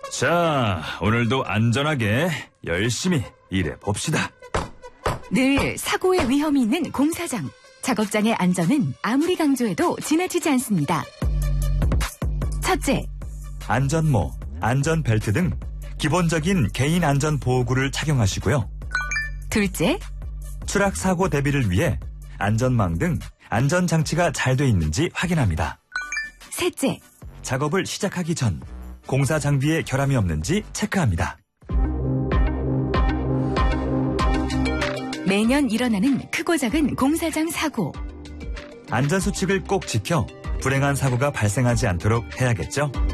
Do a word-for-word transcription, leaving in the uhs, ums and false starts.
자, 오늘도 안전하게 열심히 일해봅시다. 늘 사고의 위험이 있는 공사장. 작업장의 안전은 아무리 강조해도 지나치지 않습니다. 첫째, 안전모, 안전벨트 등 기본적인 개인 안전 보호구를 착용하시고요. 둘째, 추락 사고 대비를 위해 안전망 등 안전장치가 잘 돼 있는지 확인합니다. 셋째, 작업을 시작하기 전 공사 장비에 결함이 없는지 체크합니다. 매년 일어나는 크고 작은 공사장 사고. 안전수칙을 꼭 지켜 불행한 사고가 발생하지 않도록 해야겠죠?